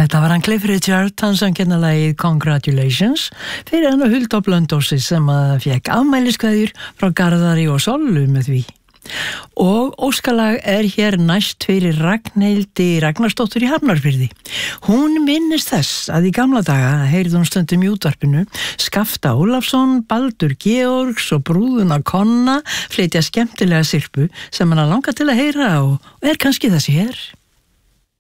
Þetta var hann Cliff Richard, hann sang hérna lagið Congratulations fyrir hann og Hulda Blöndósi sem að fekk afmæliskveðjur frá Garðari og Sollu með því. Og óskalag hér næst fyrir Ragnhildi Ragnarsdóttur í Hafnarfirði. Hún minnist þess að í gamla daga heyrði hún stundum í útvarpinu Skafta Ólafsson, Baldur Georgs og brúðuna Konna flytja skemmtilega syrpu sem hann langar til að heyra og kannski þessi hér.